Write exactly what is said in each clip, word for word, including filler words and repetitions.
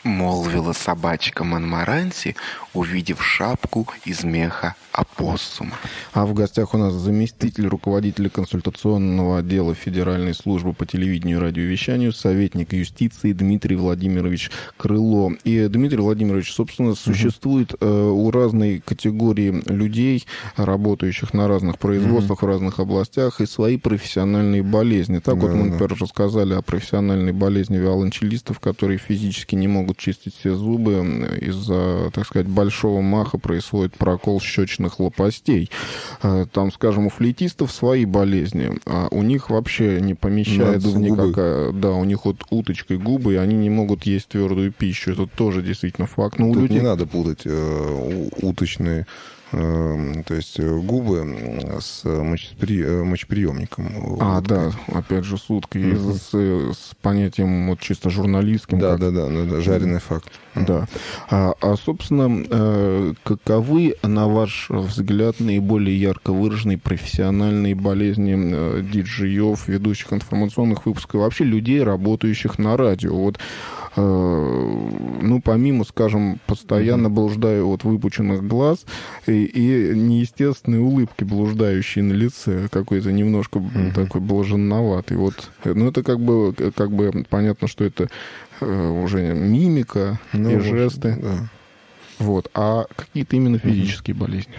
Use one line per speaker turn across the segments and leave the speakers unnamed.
молвила собачка Монморанси, увидев шапку из меха опоссума.
А в гостях у нас заместитель руководителя консультационного отдела Федеральной службы по телевидению и радиовещанию, советник юстиции Дмитрий Владимирович Крыло. И, Дмитрий Владимирович, собственно, существует э, у разной категории людей, работающих на разных производствах, mm-hmm. в разных областях, и свои профессиональные болезни. Так да, вот мы, например, да. рассказали о профессиональной болезни виолончелистов, которые физически не могут чистить все зубы. Из-за, так сказать, большого маха происходит прокол щечных лопастей. Там, скажем, у флейтистов свои болезни, а у них вообще не помещается никакая... Да, у них вот уточкой губы, и они не могут есть твердую пищу. Это тоже действительно факт. Но у
Тут
людей...
не надо путать э, уточные, э, то есть губы с мочепри... мочеприемником.
А, да, опять же, с уткой. Mm-hmm. С, с понятием вот чисто журналистским.
Да,
как...
да, да, да, жареный факт.
Да. А, а, собственно, э, каковы, на ваш взгляд, наиболее ярко выраженные профессиональные болезни э, диджеев, ведущих информационных выпусков, и вообще людей, работающих на радио? Вот, э, ну, помимо, скажем, постоянно mm-hmm. блуждаю от выпученных глаз и, и неестественной улыбки, блуждающей на лице, какой-то немножко mm-hmm. такой блаженноватый. Вот, ну, это как бы, как бы понятно, что это уже мимика ну, и жесты. Да. Вот. А какие-то именно физические угу. болезни?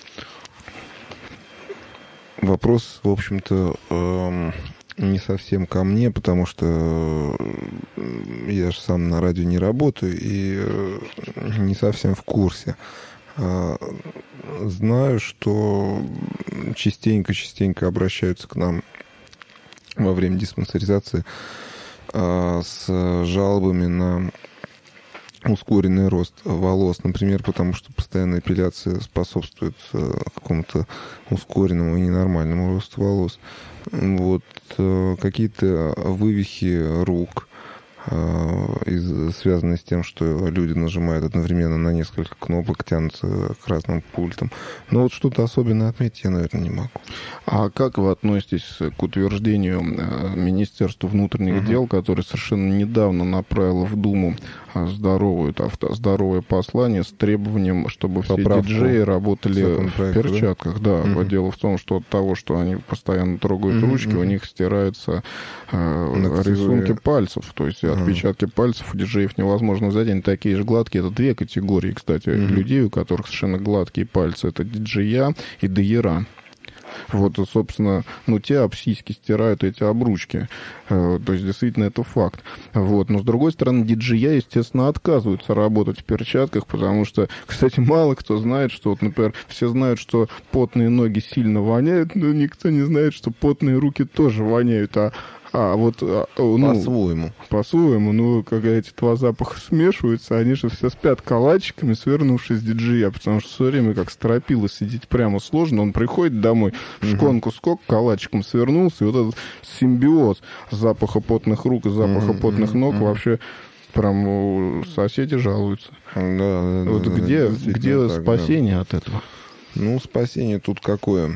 Вопрос, в общем-то, эм, не совсем ко мне, потому что я же сам на радио не работаю и э, не совсем в курсе. Э, знаю, что частенько-частенько обращаются к нам во время диспансеризации с жалобами на ускоренный рост волос, например, потому что постоянная эпиляция способствует какому-то ускоренному и ненормальному росту волос. Вот какие-то вывихи рук, связанные с тем, что люди нажимают одновременно на несколько кнопок, тянутся к разным пультам. Но вот что-то особенное отметить я, наверное, не могу.
А как вы относитесь к утверждению Министерства внутренних угу. дел, которое совершенно недавно направило в Думу здоровое, авто, здоровое послание с требованием, чтобы все Поправку диджеи работали в перчатках? Да, да. Угу. Дело в том, что от того, что они постоянно трогают угу. ручки, угу. у них стираются э, рисунки пальцев. То есть отпечатки uh-huh. пальцев у диджеев невозможно взять, они такие же гладкие. Это две категории, кстати, uh-huh. людей, у которых совершенно гладкие пальцы. Это диджея и дайера. Вот, собственно, ну, те об сиськи стирают эти обручки. То есть, действительно, это факт. Вот. Но, с другой стороны, диджея, естественно, отказываются работать в перчатках, потому что, кстати, мало кто знает, что, вот, например, все знают, что потные ноги сильно воняют, но никто не знает, что потные руки тоже воняют. А А, вот, ну,
по-своему.
По-своему, ну, когда эти два запаха смешиваются, они же все спят калачиками, свернувшись диджея, потому что все время как стропила сидеть прямо сложно. Он приходит домой, в шконку скок, калачиком свернулся, и вот этот симбиоз запаха потных рук и запаха mm-hmm. потных ног mm-hmm. вообще прям соседи жалуются.
Да, да,
вот
да,
где,
да,
где
так,
спасение
да.
от этого?
Ну, спасение тут какое?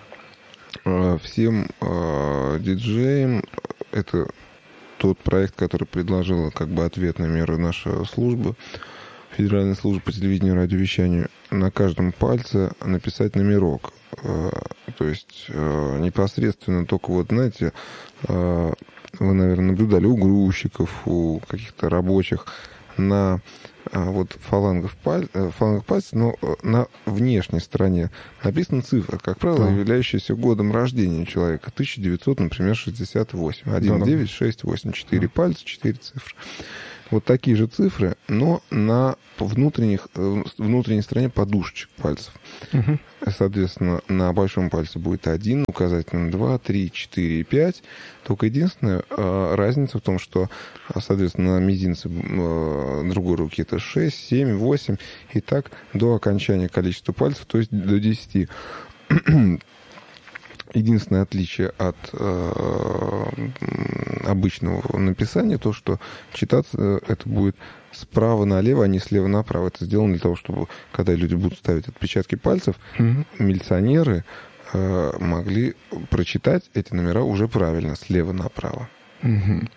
Всем э, диджеям это тот проект, который предложила как бы ответные меры наша служба, Федеральная служба по телевидению и радиовещанию, на каждом пальце написать номерок. Э, то есть э, непосредственно только вот, знаете, э, вы, наверное, наблюдали у грузчиков, у каких-то рабочих на вот фалангов пальцев, фалангов пальцев, но на внешней стороне написана цифра, как правило, да. являющаяся годом рождения человека. тысяча девятьсот, например, шестьдесят восемь. один, девять, шесть, восемь. четыре да. пальца, четыре цифры. Вот такие же цифры, но на внутренних, внутренней стороне подушечек пальцев. Угу. Соответственно, на большом пальце будет один, указательном два, три, четыре и пять. Только единственная э, разница в том, что, соответственно, на мизинце э, другой руки это шесть, семь, восемь. И так до окончания количества пальцев, то есть до десяти. Единственное отличие от э, обычного написания то, что читаться это будет справа налево, а не слева направо. Это сделано для того, чтобы, когда люди будут ставить отпечатки пальцев, mm-hmm. милиционеры э, могли прочитать эти номера уже правильно, слева направо.
Mm-hmm.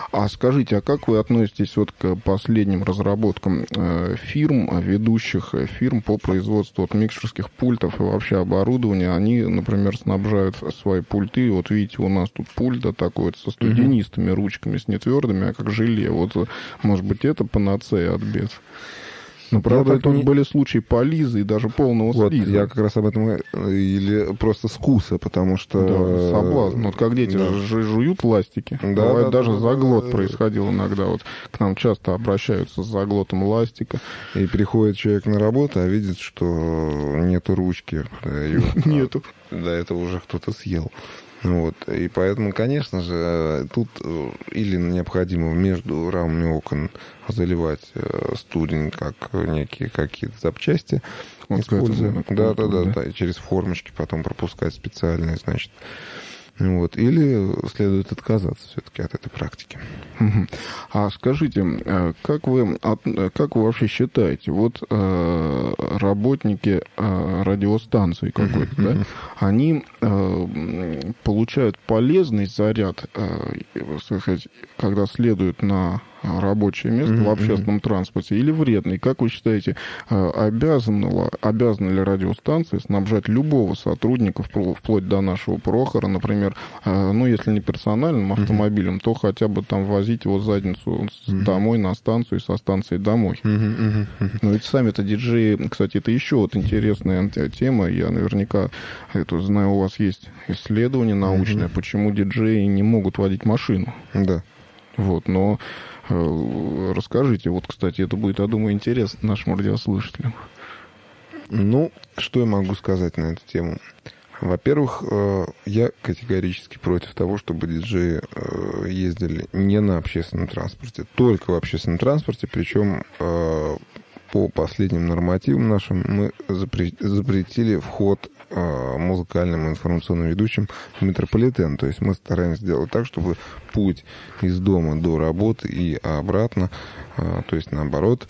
А скажите, а как вы относитесь вот к последним разработкам э, фирм, ведущих фирм по производству вот, микшерских пультов и вообще оборудования? Они, например, снабжают свои пульты. Вот видите, у нас тут пульт да, такой вот со студенистыми ручками, с нетвердыми, а как желе. Вот, может быть, это панацея от бед? Ну, правда,
так
тут
не...
были случаи полиза и даже полного
вот,
слиза.
Я как раз об этом... Или просто скуса, потому что...
Да, соблазн. Вот как дети да. жуют ластики. Да, бывает, да, даже да, заглот да, происходил иногда. Вот к нам часто обращаются с заглотом ластика.
И приходит человек на работу, а видит, что нету ручки.
Нету.
До этого уже кто-то съел. Вот. И поэтому, конечно же, тут или необходимо между рамами окон заливать студень, как некие какие-то запчасти, вот используя. Да, да, да, да, и через формочки потом пропускать специальные, значит. Вот. Или следует отказаться все-таки от этой практики.
А скажите, как вы, как вы вообще считаете, вот э, работники э, радиостанции какой-то, uh-huh, да, uh-huh. они э, получают полезный заряд, э, сказать, когда следуют на рабочее место mm-hmm. в общественном транспорте, или вредный? Как вы считаете, обязана, обязана ли радиостанция снабжать любого сотрудника, вплоть до нашего Прохора, например, ну, если не персональным автомобилем, mm-hmm. то хотя бы там возить его задницу mm-hmm. домой на станцию и со станции домой? Mm-hmm. Mm-hmm. Ну, ведь сами-то диджеи, кстати, это еще вот интересная тема, я наверняка это знаю, у вас есть исследование научное, mm-hmm. почему диджеи не могут водить машину.
Да. Yeah.
Вот, но расскажите, вот, кстати, это будет, я думаю, интересно нашим радиослушателям.
Ну, что я могу сказать на эту тему? Во-первых, я категорически против того, чтобы диджеи ездили не на общественном транспорте, только в общественном транспорте, причем по последним нормативам нашим мы запретили вход музыкальным и информационным ведущим в метрополитен. То есть мы стараемся сделать так, чтобы путь из дома до работы и обратно, то есть наоборот,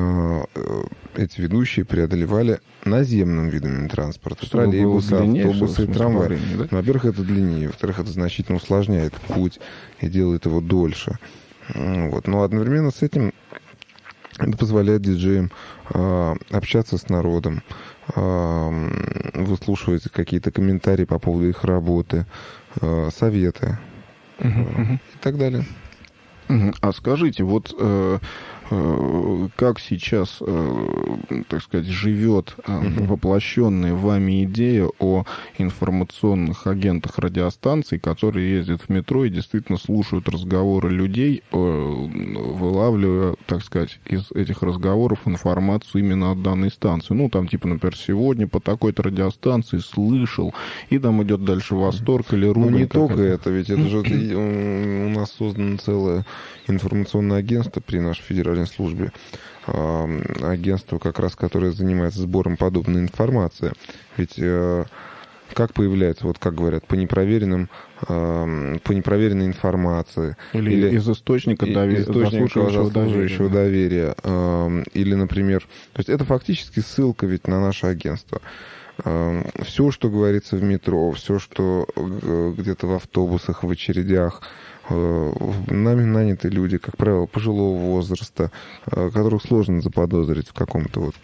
эти ведущие преодолевали наземным видами транспорта. Чтобы троллейбусы, автобусы, трамваи. Да? Во-первых, это длиннее. Во-вторых, это значительно усложняет путь и делает его дольше. Вот. Но одновременно с этим это позволяет диджеям э, общаться с народом, э, выслушивать какие-то комментарии по поводу их работы, э, советы uh-huh, uh-huh. и так далее.
Uh-huh. А скажите, вот э, э, как сейчас, э, так сказать, живет э, uh-huh. воплощенная вами идея о информационных агентах радиостанций, которые ездят в метро и действительно слушают разговоры людей, э, вылавливая, так сказать, из этих разговоров информацию именно от данной станции. Ну, там, типа, например, сегодня по такой-то радиостанции слышал, и там идет дальше восторг или ругань.
Ну, не только это, ведь это же у нас создано целое информационное агентство при нашей федеральной службе, агентство как раз, которое занимается сбором подобной информации. Ведь как появляется, вот как говорят, по непроверенным, по непроверенной информации.
Или, или из источника, доверия,
источника заслуживающего доверия. доверия. Или, например, то есть это фактически ссылка ведь на наше агентство. Все, что говорится в метро, все, что где-то в автобусах, в очередях, нами наняты люди, как правило, пожилого возраста, которых сложно заподозрить в каком-то вот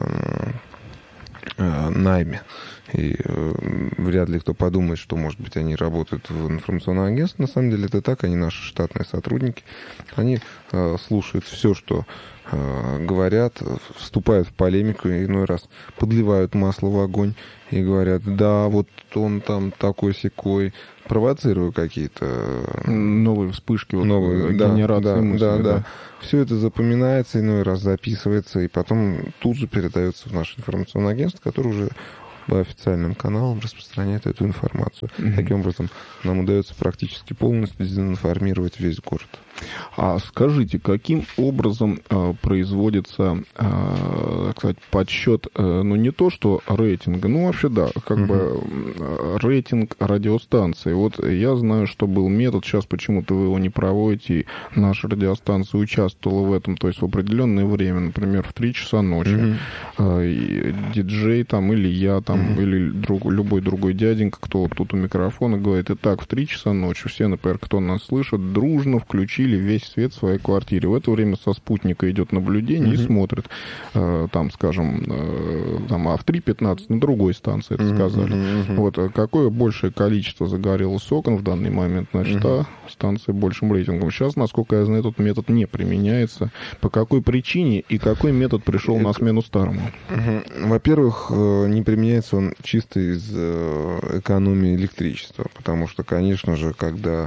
найме. И вряд ли кто подумает, что, может быть, они работают в информационном агентстве. На самом деле это так, они наши штатные сотрудники. Они слушают все, что говорят, вступают в полемику, иной раз подливают масло в огонь и говорят, да, вот он там такой-сякой, провоцируя какие-то
новые вспышки, вот,
новые,
генерации
да,
мыслей.
Да, да,
да.
да. Все это запоминается, иной раз записывается, и потом тут же передается в наше информационное агентство, которое уже по официальным каналам распространяет эту информацию. Mm-hmm. Таким образом, нам удается практически полностью дезинформировать весь город.
А скажите, каким образом э, производится, э, так сказать, подсчет, э, ну, не то, что рейтинга, ну, вообще, да, как uh-huh. бы рейтинг радиостанции. Вот я знаю, что был метод, сейчас почему-то вы его не проводите, и наша радиостанция участвовала в этом, то есть в определенное время, например, в три часа ночи, uh-huh. э, и диджей там, или я там, там, mm-hmm. или друг, любой другой дяденька, кто вот тут у микрофона говорит, и так, в три часа ночи все, например, кто нас слышит, дружно включили весь свет в своей квартире. В это время со спутника идет наблюдение mm-hmm. и смотрит, э, там, скажем, э, там, а в три пятнадцать на другой станции это mm-hmm. сказали. Mm-hmm. Вот, какое большее количество загорелось окон в данный момент, значит, mm-hmm. а станция большим рейтингом. Сейчас, насколько я знаю, этот метод не применяется. По какой причине и какой метод пришел на смену старому?
Mm-hmm. Во-первых, не применяется он чисто из экономии электричества, потому что, конечно же, когда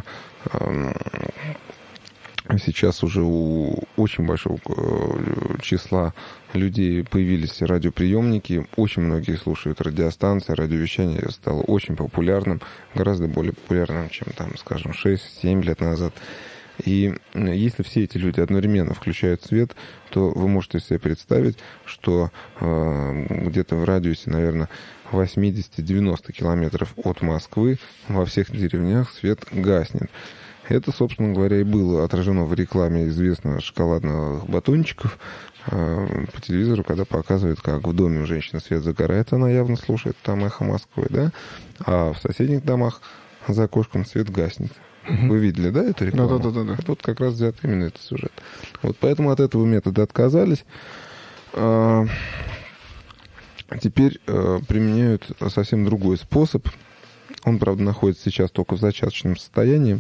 сейчас уже у очень большого числа людей появились радиоприемники, очень многие слушают радиостанции, радиовещание стало очень популярным, гораздо более популярным, чем, там, скажем, шесть-семь лет назад. И если все эти люди одновременно включают свет, то вы можете себе представить, что э, где-то в радиусе, наверное, восемьдесят-девяносто километров от Москвы во всех деревнях свет гаснет. Это, собственно говоря, и было отражено в рекламе известных шоколадных батончиков э, по телевизору, когда показывают, как в доме у женщины свет загорается, она явно слушает там «Эхо Москвы», да? А в соседних домах за окошком свет гаснет. Uh-huh. Вы видели, да, эту рекламу?
Да, да, да, да.
Вот как раз взят именно этот сюжет. Вот поэтому от этого метода отказались. А, теперь а, применяют совсем другой способ. Он, правда, находится сейчас только в зачаточном состоянии.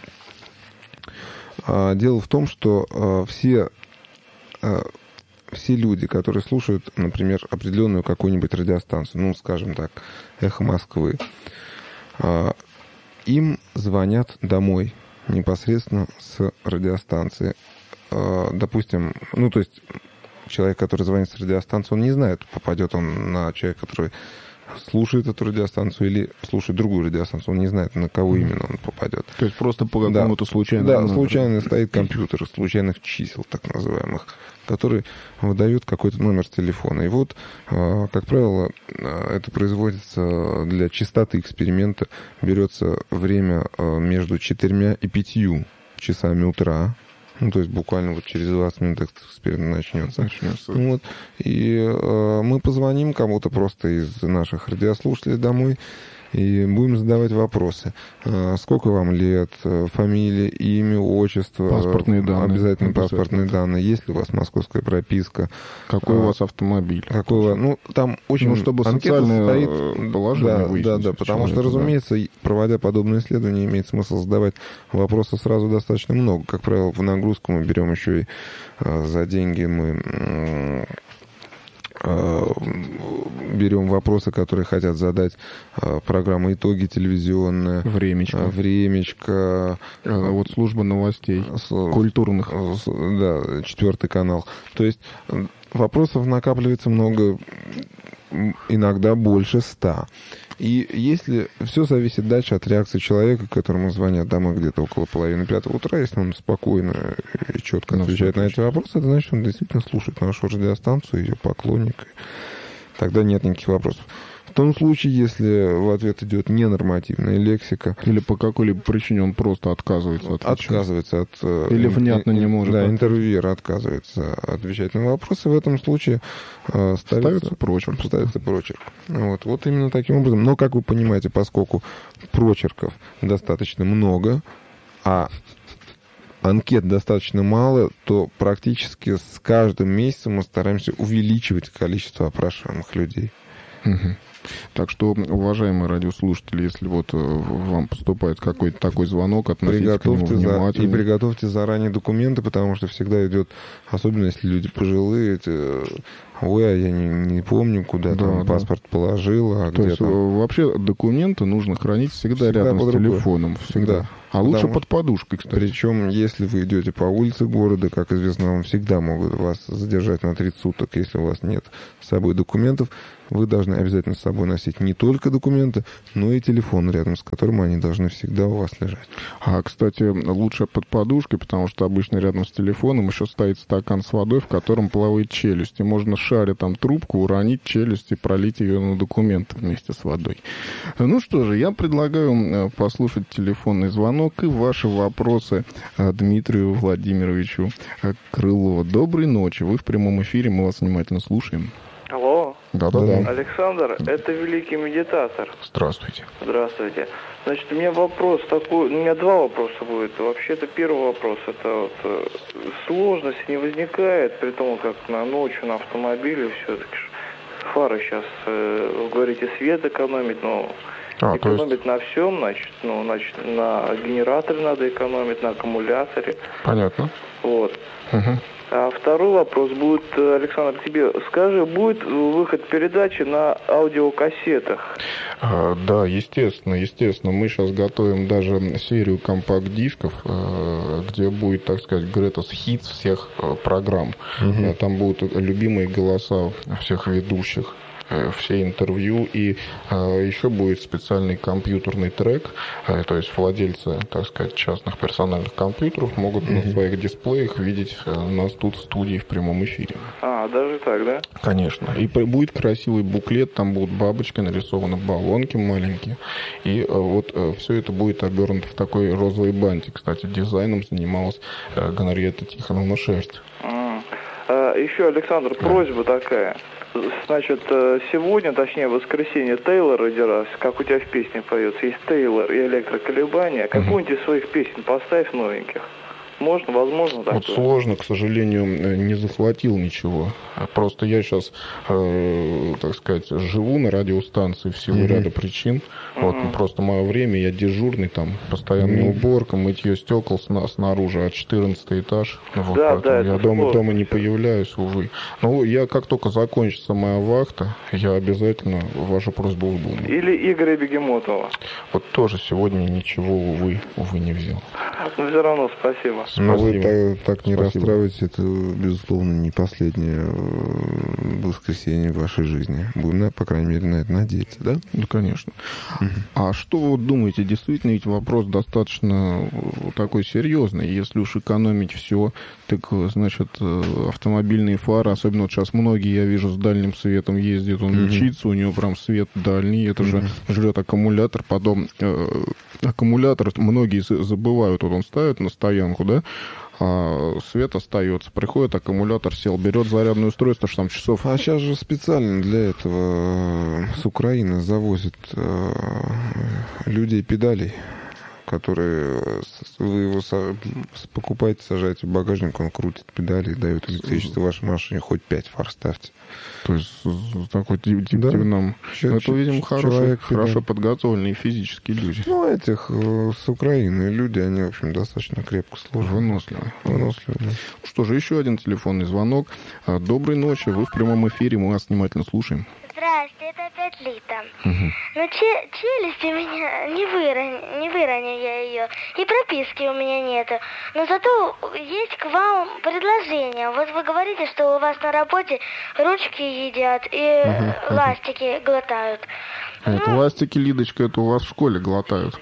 А, дело в том, что а, все, а, все люди, которые слушают, например, определенную какую-нибудь радиостанцию, ну, скажем так, «Эхо Москвы», а, им звонят домой непосредственно с радиостанции. Допустим, ну, то есть человек, который звонит с радиостанции, он не знает, попадет он на человека, который слушает эту радиостанцию или слушает другую радиостанцию. Он не знает, на кого именно он попадет.
То есть просто по какому-то
да.
случайному...
Да, случайно стоит компьютер из случайных чисел, так называемых, который выдает какой-то номер телефона. И вот, как правило, это производится для чистоты эксперимента. Берется время между четырьмя и пятью часами утра. Ну, то есть буквально вот через двадцать минут этот эксперимент начнется. начнется. Вот. И э, мы позвоним кому-то просто из наших радиослушателей домой и будем задавать вопросы. Э, сколько вам лет, фамилия, имя, отчество,
паспортные данные.
Обязательно паспортные данные. Есть ли у вас московская прописка?
Какой а, у вас автомобиль?
Какой у вас... Ну, там очень...
Ну, чтобы социальное стоит... положение
да,
выяснить.
Да, да, потому что, разумеется, да. проводя подобные исследования, имеет смысл задавать вопросы сразу достаточно много. Как правило, в нагрузку мы берем еще и а, за деньги мы... берем вопросы, которые хотят задать программа «Итоги» телевизионная.
Времечко.
Времечко.
А, вот служба новостей. С, культурных.
С, да, четвертый канал. То есть вопросов накапливается много, иногда больше ста. И если все зависит дальше от реакции человека, которому звонят домой где-то около половины пятого утра, если он спокойно и четко отвечает на эти вопросы, это значит, он действительно слушает нашу радиостанцию, ее поклонник. Тогда нет никаких вопросов. В том случае, если в ответ идет ненормативная лексика...
Или по какой-либо причине он просто отказывается отвечать.
Отказывается от...
Или внятно не может.
Да, интервьюер отказывается отвечать на вопросы. В этом случае ставится,
ставится прочерк.
Ставится прочерк. Вот, вот именно таким образом. Но, как вы понимаете, поскольку прочерков достаточно много, а анкет достаточно мало, то практически с каждым месяцем мы стараемся увеличивать количество опрашиваемых людей.
Угу. Так что, уважаемые радиослушатели, если вот вам поступает какой-то такой звонок, относитесь к нему внимательно.
И приготовьте заранее документы, потому что всегда идет, особенно если люди пожилые, эти, ой, а я не, не помню, куда да, там да. паспорт положил, а
То
где
есть,
там...
вообще документы нужно хранить всегда, всегда рядом с телефоном. Всегда. А лучше потому, под подушкой, кстати.
Причем, если вы идете по улице города, как известно, вам всегда могут вас задержать на тридцать суток, если у вас нет с собой документов. Вы должны обязательно с собой носить не только документы, но и телефон, рядом с которым они должны всегда у вас лежать.
А, кстати, лучше под подушкой, потому что обычно рядом с телефоном еще стоит стакан с водой, в котором плавает челюсть. И можно, шаря там трубку, уронить челюсть и пролить ее на документы вместе с водой. Ну что же, я предлагаю послушать телефонный звонок и ваши вопросы Дмитрию Владимировичу Крылову. Доброй ночи. Вы в прямом эфире, мы вас внимательно слушаем.
Алло.
Да-да-да.
Александр, это великий медитатор.
Здравствуйте.
Здравствуйте. Значит, у меня вопрос такой, у меня два вопроса будет. Вообще-то первый вопрос, это вот э, сложность не возникает, при том, как на ночью на автомобиле все-таки фары сейчас, э, вы говорите, свет экономить, но
а,
экономить
есть...
на всем, значит, ну, значит, на генераторе надо экономить, на аккумуляторе.
Понятно.
Вот.
Угу.
А второй вопрос будет, Александр, к тебе. Скажи, будет выход передачи на аудиокассетах?
А, да, естественно, естественно. Мы сейчас готовим даже серию компакт-дисков, где будет, так сказать, greatest hits всех программ. Угу. Там будут любимые голоса всех ведущих, все интервью, и а, еще будет специальный компьютерный трек, а, то есть владельцы, так сказать, частных персональных компьютеров могут mm-hmm. на своих дисплеях видеть а, нас тут в студии в прямом эфире.
А, даже так, да?
Конечно. И будет красивый буклет, там будут бабочки нарисованы, баллонки маленькие, и а, вот а, все это будет обернуто в такой розовый бантик. Кстати, дизайном занималась а, Генриетта Тихоновна Шерсть.
Mm. А, еще, Александр, просьба да. такая. Значит, сегодня, точнее, в воскресенье, Тейлор родилась, как у тебя в песне поется. Есть Тейлор и электроколебания. Какую-нибудь из своих песен поставь новеньких. Можно, возможно, такое?
Вот сложно, к сожалению, не захватил ничего. Просто я сейчас, э, так сказать, живу на радиостанции в силу mm-hmm. ряда причин. Mm-hmm. Вот просто мое время, я дежурный, там, постоянная mm-hmm. уборка, мытье стекол сна- снаружи, а четырнадцатый этаж. Вот,
да, да,
я дома, дома не появляюсь, увы. Но я, как только закончится моя вахта, я обязательно вашу просьбу выполню.
Или Игоря Бегемотова.
Вот тоже сегодня ничего, увы, увы, не взял.
Но все равно спасибо.
Но вы так, так не расстраивайтесь, это, безусловно, не последнее воскресенье в вашей жизни. Будем, по крайней мере, на это надеяться, да?
Да, конечно. Uh-huh. А что вы думаете? Действительно, ведь вопрос достаточно такой серьезный. Если уж экономить все, так, значит, автомобильные фары, особенно вот сейчас многие, я вижу, с дальним светом ездят, он uh-huh. мчится, у него прям свет дальний, это uh-huh. же жрет аккумулятор, потом э, аккумулятор, многие забывают, вот он ставит на стоянку, да, а свет остается. Приходит, аккумулятор сел, берет зарядное устройство, что там часов.
А сейчас же специально для этого с Украины завозят э, людей педалей, которые вы его покупаете, сажаете в багажник, он крутит педали и дает электричество вашей машине, хоть пять фар ставьте.
То есть такой тип да. нам.
Человек,
это, видимо, хорошие, хорошо
да.
подготовленные физические люди.
Ну, этих э, с Украины люди, они, в общем, достаточно крепко сложены.
Выносливые.
Выносливые, да.
Что же, еще один телефонный звонок. Доброй ночи, вы в прямом эфире, мы вас внимательно слушаем.
Здрасте, это опять Лита.
Угу.
Ну, че- челюсть у меня не выроню, не выроню я ее. И прописки у меня нету. Но зато есть к вам предложение. Вот вы говорите, что у вас на работе ручки едят и угу, ластики угу. глотают.
Это ну, ластики, Лидочка, это у вас в школе глотают.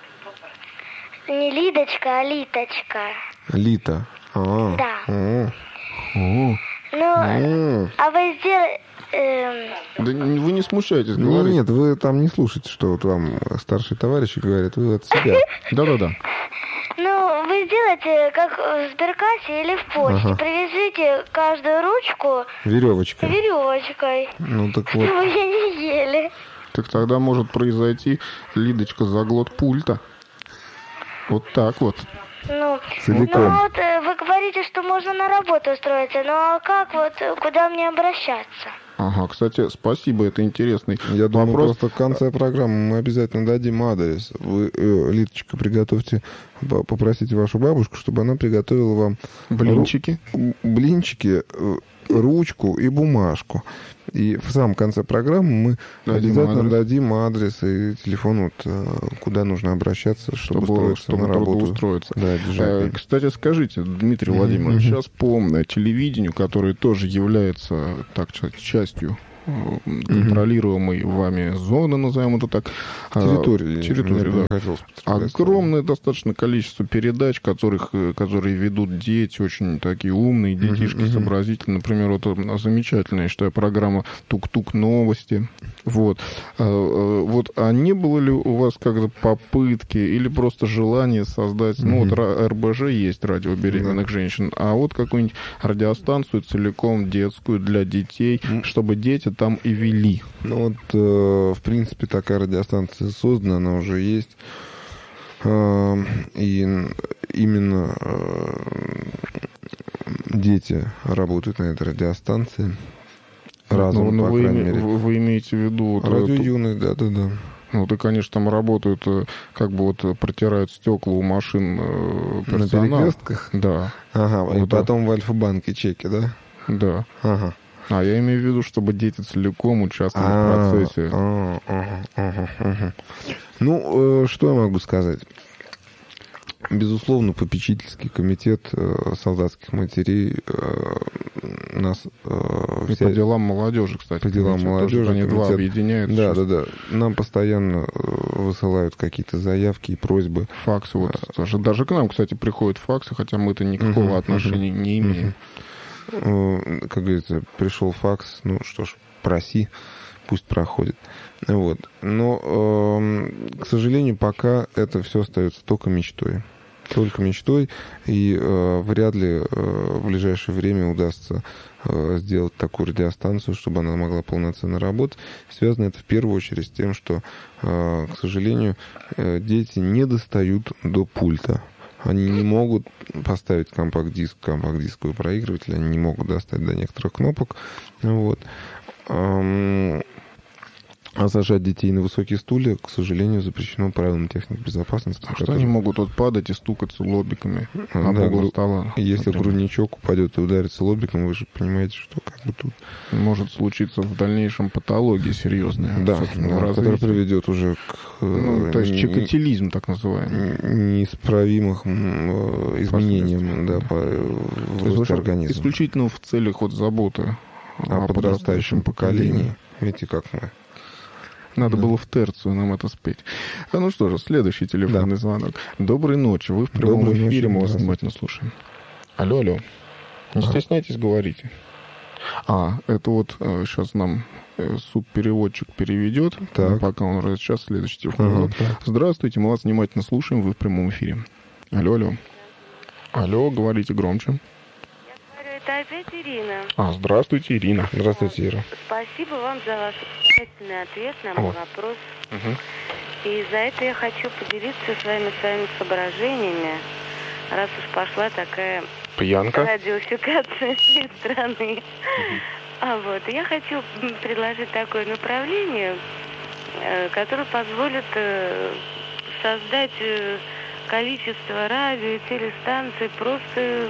Не Лидочка, а Литочка.
Лита. А-а-а.
Да.
А-а-а.
Ну, А-а-а. а вы сделали...
Да вы не смущайтесь,
говорите. Нет, нет, вы там не слушайте, что вот вам старшие товарищи говорят, вы от себя.
Да-да-да.
Ну, вы сделайте, как в сберкассе или в почте. Ага. Привяжите каждую ручку
веревочкой.
Веревочкой.
Ну, так вот.
Чтобы ее не ели.
Так тогда может произойти, Лидочка, заглот пульта. Вот так вот.
Ну,
целиком.
Ну, вот вы говорите, что можно на работу устроиться, но как вот, куда мне обращаться?
Ага, кстати, спасибо, это интересный
Я думаю,
вопрос.
Просто в конце программы мы обязательно дадим адрес. Вы, э, Лидочка, приготовьте, попросите вашу бабушку, чтобы она приготовила вам...
Блинчики?
Ру- блинчики, ручку и бумажку. И в самом конце программы мы дадим обязательно адрес. дадим адрес и телефон, вот, куда нужно обращаться, чтобы, чтобы устроиться
чтобы
на работу.
Устроиться.
Да,
э, кстати, скажите, Дмитрий mm-hmm. Владимирович, mm-hmm. сейчас по телевидению, которое тоже является так, частью контролируемой mm-hmm. вами зоны, назовем это так.
Территории.
Территории, да. Огромное достаточно количество передач, которых, которые ведут дети, очень такие умные, детишки mm-hmm. сообразительные. Например, вот замечательная, я считаю, программа «Тук-тук новости». Вот. Вот, а не было ли у вас как-то попытки или просто желание создать, mm-hmm. ну вот эр бэ жэ есть, радио беременных mm-hmm. женщин, а вот какую-нибудь радиостанцию целиком детскую для детей, mm-hmm. чтобы дети там и вели.
Ну вот, э, в принципе, такая радиостанция создана, она уже есть. Э, и именно э, дети работают на этой радиостанции. Разум,
ну, ну,
по
вы,
крайней
име,
мере.
Вы, вы имеете в виду... Вот
Радио
эту...
юность, да-да-да.
Ну, да, конечно, там работают, как бы вот протирают стекла у машин персонал.
На перекрестках?
Да.
Ага,
вот
и
да.
потом в Альфа-банке чеки, да?
Да.
Ага.
А я имею в виду, чтобы дети целиком участвовали в процессе.
А, ага, ага, ага. Ну, что я могу сказать? Безусловно, попечительский комитет солдатских матерей нас...
И вся... по делам молодежи, кстати.
По делам
комитет,
молодежи.
Тоже, они комитет... два объединяются.
Да, да, да. Нам постоянно высылают какие-то заявки и просьбы.
Факсы вот тоже. Даже к нам, кстати, приходят факсы, хотя мы-то никакого uh-huh, отношения uh-huh, не имеем.
Uh-huh. Как говорится, пришел факс, ну что ж, проси, пусть проходит. Вот. Но, э, к сожалению, пока это все остается только мечтой. Только мечтой, и э, вряд ли э, в ближайшее время удастся э, сделать такую радиостанцию, чтобы она могла полноценно работать. Связано это в первую очередь с тем, что, э, к сожалению, э, дети не достают до пульта. Они не могут поставить компакт-диск, компакт-дисковый проигрыватель, они не могут достать до некоторых кнопок. Вот. Эм... А сажать детей на высокие стулья, к сожалению, запрещено правилам техники безопасности.
А что они могут вот падать и стукаться лобиками
а,
об
да,
угол стола?
Если например. грудничок упадет и ударится лобиком, вы же понимаете, что как бы тут...
Может случиться в дальнейшем патология серьезная.
Да, да которая приведет уже к...
Ну, то есть чикатилизм, так называемый.
Неисправимых изменениям да, по в росте организма.
Исключительно в целях вот заботы
о, о подрастающем поколении. поколении. Видите, как мы...
Надо да. было в терцию нам это спеть. А ну что же, следующий телефонный да. звонок. Доброй ночи. Вы в прямом Доброй эфире, мы вас внимательно слушаем. Алло, алло. Не а. стесняйтесь, говорите. А, это вот э, сейчас нам э, субпереводчик переведет. Так. Пока он раз сейчас следующий телефон. Ага, Здравствуйте, мы вас внимательно слушаем. Вы в прямом эфире. Алло, алло. Алло, говорите громче.
Это опять Ирина.
А, здравствуйте, Ирина.
Здравствуйте, Ира.
Спасибо вам за ваш замечательный ответ на мой О. вопрос. Угу. И за это я хочу поделиться с вами своими соображениями, раз уж пошла такая
пьянка,
радиофикация всей страны. Угу. А вот, я хочу предложить такое направление, которое позволит создать количество радио и телестанций просто...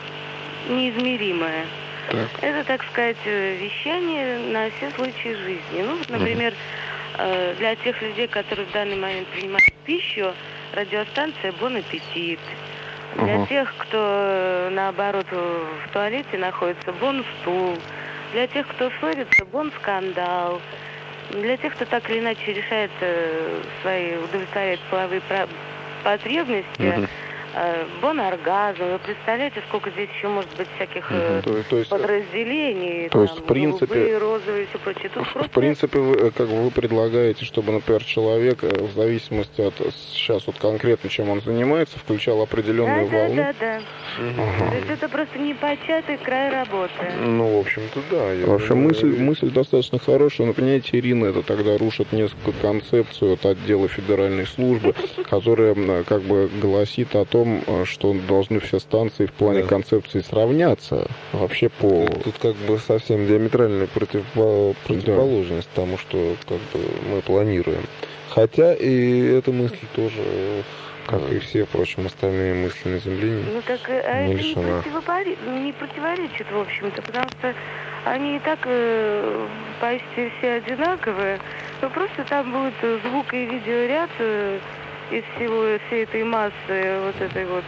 неизмеримое. Так. Это, так сказать, вещание на все случаи жизни. Ну, например, uh-huh. для тех людей, которые в данный момент принимают пищу, радиостанция «Бон аппетит». Для uh-huh. тех, кто, наоборот, в туалете находится, «Бон стул». Для тех, кто ссорится, «Бон скандал». Для тех, кто так или иначе решает свои, удовлетворять половые потребности, uh-huh. Бон оргазм. Вы представляете, сколько здесь еще может быть всяких угу. то, то есть, подразделений,
то
там,
есть, в принципе,
голубые, розовые и все прочее. Тут
в,
просто...
в принципе, вы, как бы вы предлагаете, чтобы, например, человек, в зависимости от сейчас вот конкретно, чем он занимается, включал определенную
да,
волну.
Да, да, да. Угу. То есть это просто непочатый край работы.
Ну, в общем-то, да.
Я Вообще думаю, мысль, я... мысль достаточно хорошая, но, понимаете, Ирина, это тогда рушит несколько концепцию от отдела федеральной службы, которая как бы гласит о том, что должны все станции в плане да. концепции сравняться вообще по...
Тут как бы совсем диаметральная против... противоположность да. тому, что как бы мы планируем. Хотя и эта мысль тоже, как и все, впрочем, остальные мысли на Земле,
ну, так, а
не
это
лишена.
Не, не противоречит, в общем-то, потому что они и так э, почти все одинаковые. Но просто там будет звук и видеоряд э, из всего, всей этой массы вот этой вот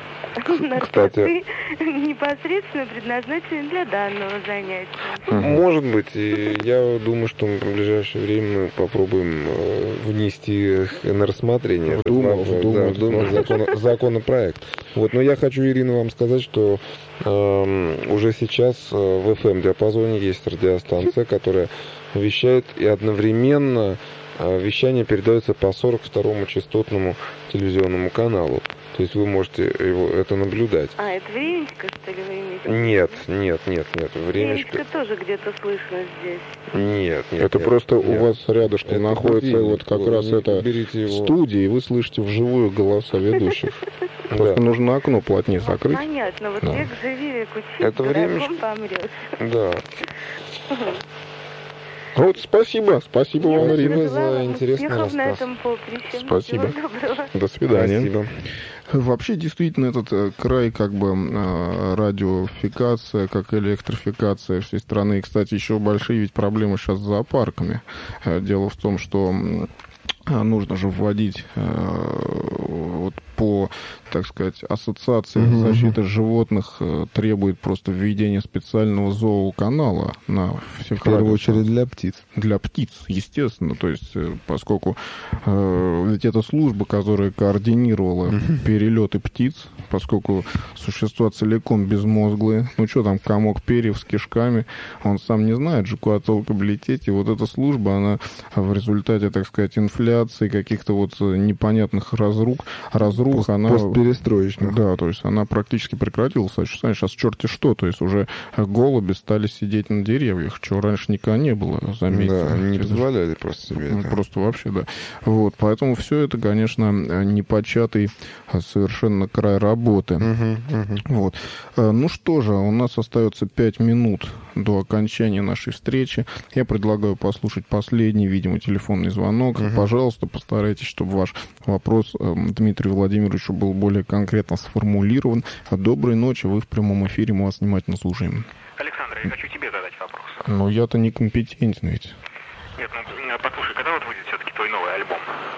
наркоты, непосредственно предназначены для данного занятия.
Может быть, и я думаю, что в ближайшее время мы попробуем э, внести их на рассмотрение в Думу, в Думу, да, в Думу закон, законопроект. Вот, но я хочу, Ирина, вам сказать, что э, уже сейчас в эф эм-диапазоне есть радиостанция, которая вещает и одновременно вещание передается по сорок второму частотному телевизионному каналу. То То есть вы можете его, это наблюдать.
А, это времечко, что ли, вы имеете?
Нет, нет, нет, нет. Времечко,
времечко тоже где-то слышно здесь.
Нет, нет.
Это
нет,
просто
нет.
у вас рядышком
Это
находится
будильник.
вот как
Вы
раз
не
это
берите его.
студия, и вы слышите вживую голоса ведущих. Просто
Да.
нужно окно плотнее закрыть.
Понятно, вот
Да.
век живи, век учись,
Это
дураком
времечко.
помрешь.
Да.
Вот спасибо, спасибо
Я
вам,
вам
Ирина.
за
желаю вам
интересный
успехов на
рассказ.
этом поприще.
Спасибо.
Всего доброго.
До свидания.
Спасибо.
Вообще, действительно, этот э, край, как бы, э, радиофикация, как электрификация всей страны. И, кстати, еще большие ведь проблемы сейчас с зоопарками. Э, Дело в том, что м, нужно же вводить э, вот по, так сказать, ассоциации
Мгм.
защиты животных э, требует просто введения специального зооканала на всех
В первую
радиостанциях.
очередь для птиц.
Для птиц, естественно. То есть, э, поскольку э, ведь это служба, которая координировала перелеты птиц, поскольку существа целиком безмозглые. Ну, что там, комок перьев с кишками, он сам не знает же, куда толком лететь. И вот эта служба, она в результате, так сказать, инфляции, каких-то вот э, непонятных разрух, разрух,
Пост-
она...
Постперестроечных.
Да, то есть она практически прекратилась. А сейчас, сейчас черти что. То есть уже голуби стали сидеть на деревьях, чего раньше никогда не было, заметьте.
Да, они не
Это же-
позволяли просто себе
ну,
это.
Просто вообще, да. Вот, поэтому все это, конечно, непочатый совершенно край работы.
Мгм, мгм.
Вот. Э, Ну что же, у нас остается пять минут до окончания нашей встречи. Я предлагаю послушать последний, видимо, телефонный звонок.
Мгм.
Пожалуйста, постарайтесь, чтобы ваш вопрос э, Дмитрию Владимировичу был более конкретно сформулирован. Доброй ночи, вы в прямом эфире, мы вас внимательно слушаем.
Александр, я хочу тебе задать вопрос.
Но я-то некомпетентен ведь.
Нет, ну послушай, когда вот выйдет все-таки твой новый альбом?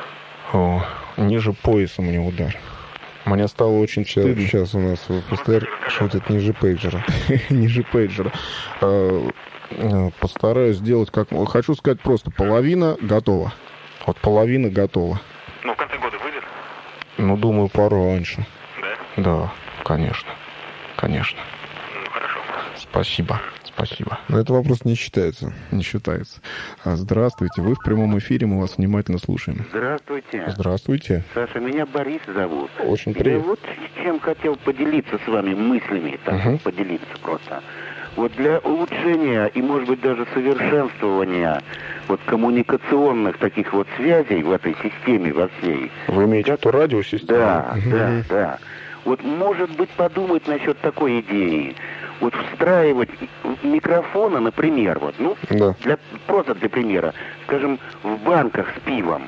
О, ниже пояса мне удар. Мне стало очень
Сейчас,
стыдно.
сейчас у нас в эф эс тэ эр шутят ниже пейджера.
Ниже пейджера. Э, э, Постараюсь сделать как... Хочу сказать просто, половина готова. Вот половина готова.
Ну, в конце года выйдет?
Ну, думаю, пару раньше.
Да?
Да, конечно. Конечно.
Ну, хорошо.
Спасибо. Спасибо.
Но этот вопрос не считается.
Не считается. А, Здравствуйте. Вы в прямом эфире, мы вас внимательно слушаем.
Здравствуйте.
Здравствуйте.
Саша, меня Борис зовут.
Очень
Я
приятно.
вот с чем хотел поделиться с вами мыслями, так
Мгм.
поделиться просто. Вот для улучшения и, может быть, даже совершенствования вот коммуникационных таких вот связей в этой системе во всей.
Вы имеете в виду радиосистему?
Да,
Мгм.
да, да. Вот, может быть, подумать насчет такой идеи. Вот встраивать микрофоны, например, вот, ну,
Да.
для, просто для примера, скажем, в банках с пивом,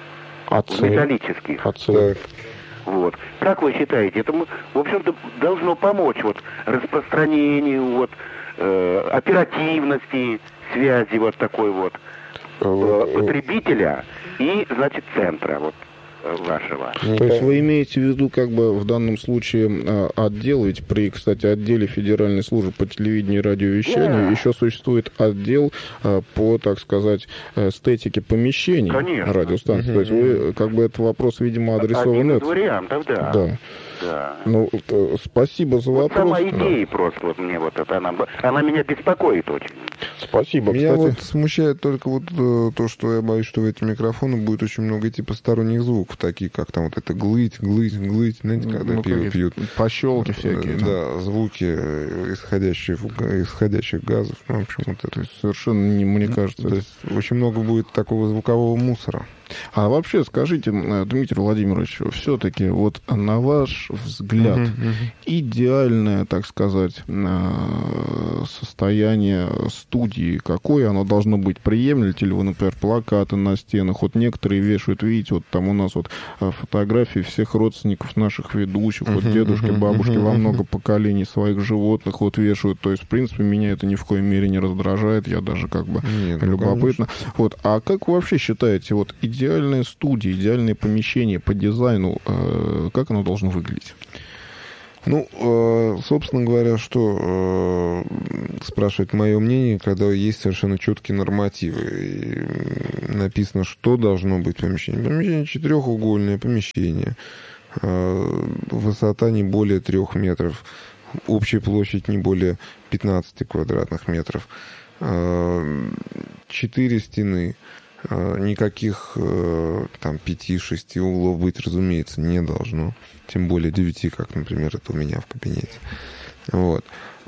А
в
цель?
металлических.
А цель?
Вот. Как вы считаете, это, м, в общем-то, должно помочь вот распространению, вот, э, оперативности связи вот такой вот э, потребителя и, значит, центра вот э, вашего.
То есть вы имеете в виду, как бы в данном случае э, отдел, ведь при, кстати, отделе Федеральной службы по телевидению и радиовещанию
Да.
еще существует отдел э, по, так сказать, эстетике помещений
Конечно.
радиостанции. То есть вы, как бы, этот вопрос, видимо, адресован
Один из
это.
вариантов, да.
Да.
Да.
Ну, э, спасибо за
Вот
вопрос.
сама
Да.
идея просто вот мне вот это, она, она меня беспокоит очень.
Спасибо,
Меня
кстати.
вот смущает только вот э, то, что я боюсь, что в эти микрофоны будет очень много идти посторонних звуков, такие как там вот это глыть, глыть, глыть, знаете, когда
Ну,
пиво
какие-то
пьют.
пощелки всякие. там.
Да, звуки, э, исходящие, в- исходящих газов. Ну, в общем, вот это.
Совершенно, не, мне кажется.
То есть очень много будет такого звукового мусора.
А вообще, скажите, м, Дмитрий Владимирович, все-таки, вот на ваш взгляд,
Мгм, мгм.
идеальное, так сказать, э, состояние студии, какое оно должно быть? Приемлете ли вы, например, плакаты на стенах? Вот некоторые вешают, видите, вот там у нас вот э, фотографии всех родственников наших ведущих, вот
Мгм,
дедушки,
мгм,
бабушки
мгм,
во
мгм.
много поколений своих животных вот вешают. То есть, в принципе, меня это ни в коей мере не раздражает, я даже как бы
Нет, ну,
любопытно. Вот. А как вы вообще считаете, вот идеальная студия, идеальное помещение по дизайну, э, как оно должно выглядеть?
Ну, э, собственно говоря, что э, спрашивать мое мнение, когда есть совершенно четкие нормативы. И м, написано, что должно быть в помещении. Помещение четырехугольное помещение. Э, высота не более трех метров. Общая площадь не более пятнадцати квадратных метров. Э, четыре стены. Никаких там пяти-шести углов быть, разумеется, не должно. Тем более девяти, как, например, это у меня в кабинете. Вот.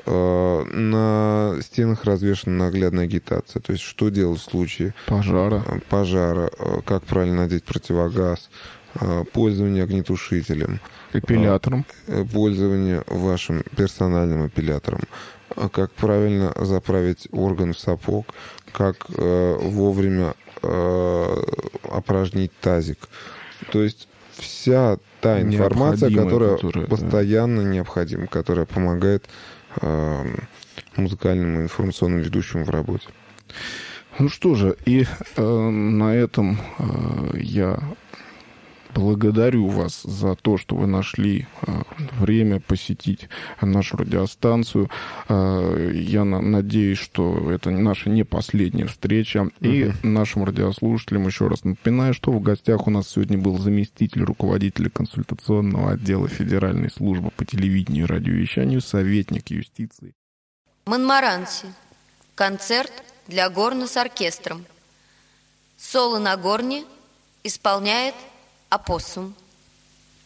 На стенах развешана наглядная агитация. То есть, что делать в случае
пожара,
пожара, как правильно надеть противогаз, пользование огнетушителем,
эпилятором,
пользование вашим персональным эпилятором, как правильно заправить орган в сапог, как вовремя опорожнить тазик. То есть вся та информация, которая, которая постоянно да. необходима, которая помогает э, музыкальному и информационному ведущему в работе.
Ну что же, и э, на этом э, я благодарю вас за то, что вы нашли э, время посетить нашу радиостанцию. Э, я на, надеюсь, что это наша не последняя встреча. Uh-huh. И нашим радиослушателям еще раз напоминаю, что в гостях у нас сегодня был заместитель руководителя консультационного отдела Федеральной службы по телевидению и радиовещанию, советник юстиции.
Монмаранси. Концерт для горна с оркестром. Соло на горне исполняет опоссум.